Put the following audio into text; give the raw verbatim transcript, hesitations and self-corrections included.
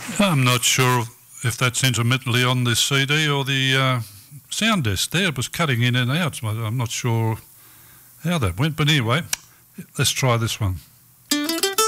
I'm not sure if that's intermittently on the C D or the uh, sound desk there. It was cutting in and out. I'm not sure how that went, but anyway, let's try this one.